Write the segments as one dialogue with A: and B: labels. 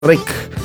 A: REC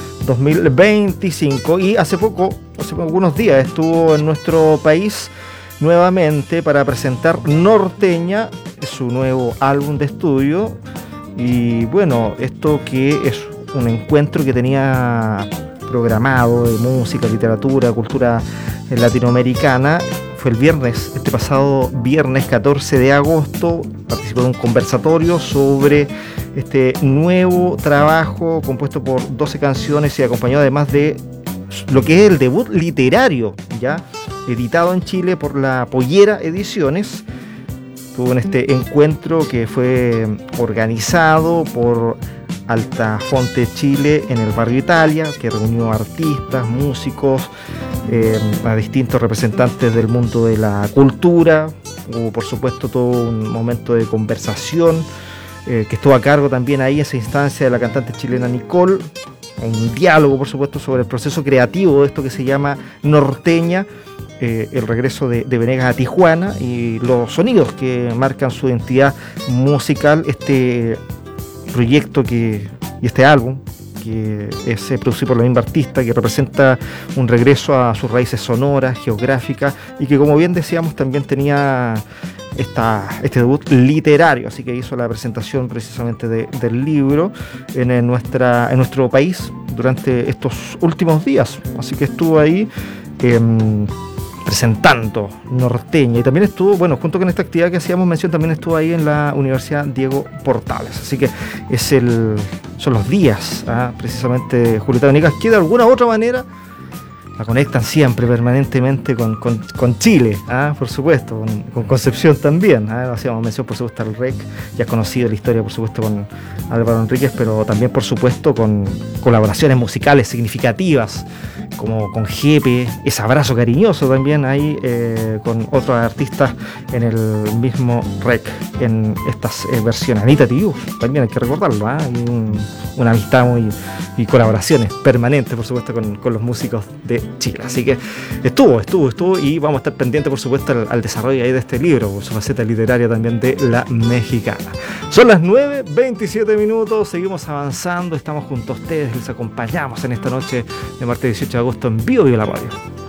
A: 2025, y hace algunos días estuvo en nuestro país nuevamente para presentar Norteña, su nuevo álbum de estudio. Y bueno, esto que es un encuentro que tenía programado de música, literatura, cultura latinoamericana. Fue el viernes, este pasado viernes 14 de agosto, participó de un conversatorio sobre este nuevo trabajo compuesto por 12 canciones y acompañado además de lo que es el debut literario, ya editado en Chile por la Pollera Ediciones. Tuvo en este encuentro que fue organizado por Altafonte Chile en el barrio Italia, que reunió artistas, músicos, a distintos representantes del mundo de la cultura. Hubo por supuesto todo un momento de conversación que estuvo a cargo también ahí esa instancia de la cantante chilena Nicole, un diálogo por supuesto sobre el proceso creativo de esto que se llama Norteña, el regreso de Venegas a Tijuana y los sonidos que marcan su identidad musical, este proyecto y este álbum que es producido por la misma artista, que representa un regreso a sus raíces sonoras, geográficas, y que, como bien decíamos, también tenía este debut literario, así que hizo la presentación precisamente del libro en nuestro país durante estos últimos días, así que estuvo ahí presentando Norteña, y también estuvo, bueno, junto con esta actividad que hacíamos mención, también estuvo ahí en la Universidad Diego Portales, así que son los días precisamente de Julieta Venegas, que de alguna u otra manera la conectan siempre, permanentemente con Chile, por supuesto, con Concepción también. Hacíamos mención, por supuesto, al REC, ya es conocido la historia, por supuesto, con Álvaro Enríquez, pero también, por supuesto, con colaboraciones musicales significativas, como con Jepe, ese abrazo cariñoso también ahí con otros artistas en el mismo REC, en estas versiones. Anita Tijoux, también hay que recordarlo, hay una amistad y colaboraciones permanentes, por supuesto, con los músicos de Chile. Así que estuvo y vamos a estar pendientes, por supuesto, al desarrollo ahí de este libro, por su faceta literaria también de la mexicana. Son las 9:27, seguimos avanzando, estamos junto a ustedes, les acompañamos en esta noche de martes 18 de agosto en Bio la Radio.